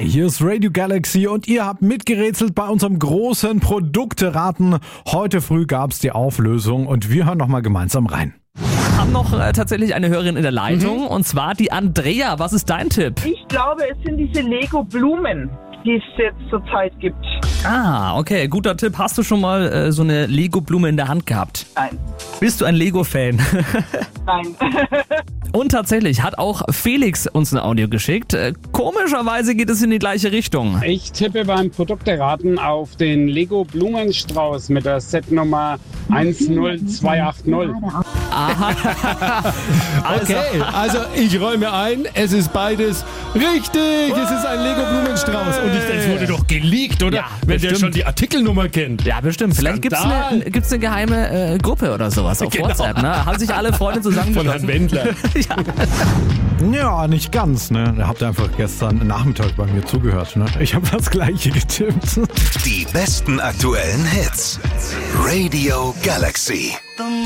Hi, hier ist Radio Galaxy und ihr habt mitgerätselt bei unserem großen Produkteraten. Heute früh gab's die Auflösung und wir hören nochmal gemeinsam rein. Wir haben noch tatsächlich eine Hörerin in der Leitung und zwar die Andrea. Was ist dein Tipp? Ich glaube, es sind diese Lego-Blumen, die es jetzt zurzeit gibt. Ah, okay, guter Tipp. Hast du schon mal so eine Lego-Blume in der Hand gehabt? Nein. Bist du ein Lego-Fan? Nein. Und tatsächlich hat auch Felix uns ein Audio geschickt. Komischerweise geht es in die gleiche Richtung. Ich tippe beim Produkteraten auf den Lego Blumenstrauß mit der Setnummer 10280. Aha. Okay, also ich räume ein, es ist beides richtig. Es ist ein Lego Blumenstrauß. Und ich denke, es wurde doch geleakt, oder? Ja, wenn der bestimmt. schon die Artikelnummer kennt. Ja, bestimmt. Vielleicht gibt's eine geheime Gruppe oder sowas auf WhatsApp. Ne? Haben sich alle Freunde Von zusammengeschlossen. Herrn Wendler. Ja, nicht ganz, ne? Ihr habt einfach gestern Nachmittag bei mir zugehört, ne? Ich habe das Gleiche getippt. Die besten aktuellen Hits. Radio Galaxy.